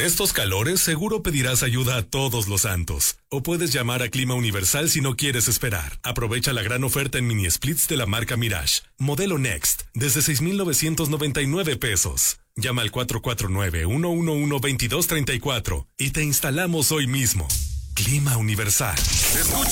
estos calores seguro pedirás ayuda a todos los santos. O puedes llamar a Clima Universal si no quieres esperar. Aprovecha la gran oferta en mini splits de la marca Mirage. Modelo Next, desde 6,999 pesos. Llama al 449-111-2234 y te instalamos hoy mismo. Clima Universal. Escucha